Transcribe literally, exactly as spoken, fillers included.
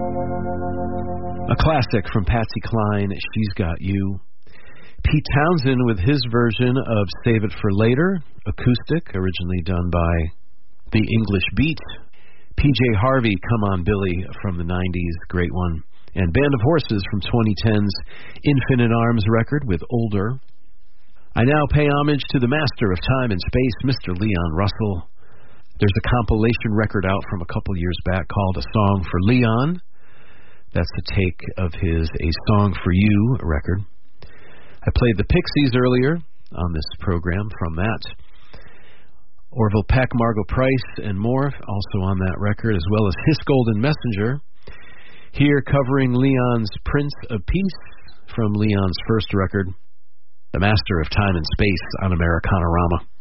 A classic from Patsy Cline, She's Got You. Pete Townsend with his version of Save It for Later, acoustic, originally done by the English Beat. P J Harvey, Come On Billy from the nineties, great one. And Band of Horses from twenty ten's Infinite Arms record with Older. I now pay homage to the master of time and space, Mister Leon Russell. There's a compilation record out from a couple years back called A Song for Leon. That's a take of his A Song for You record. I played the Pixies earlier on this program from that. Orville Peck, Margot Price, and more also on that record, as well as His Golden Messenger. Here covering Leon's Prince of Peace from Leon's first record, The Master of Time and Space on Americana-Rama.